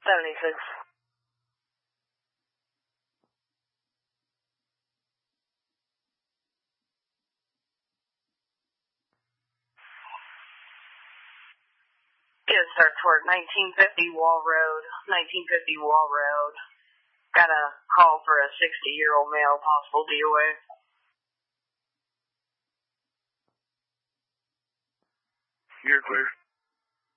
76. Good start to work, 1950 Wall Road, 1950 Wall Road. Got a call for a 60-year-old male, possible DOA. You're clear.